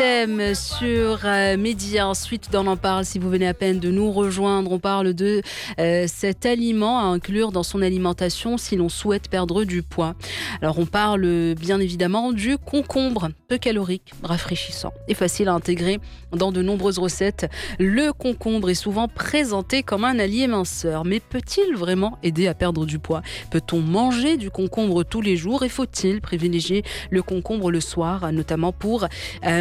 thème sur Mehdi. Ensuite, dans l'en parle, si vous venez à peine de nous rejoindre, on parle de cet aliment à inclure dans son alimentation si l'on souhaite perdre du poids. Alors, on parle bien évidemment du concombre, peu calorique, rafraîchissant et facile à intégrer dans de nombreuses recettes. Le concombre est souvent présenté comme un allié minceur, mais peut-il vraiment aider à perdre du poids ? Peut-on manger du concombre tous les jours et faut-il privilégier le concombre le soir, notamment pour maigrir ?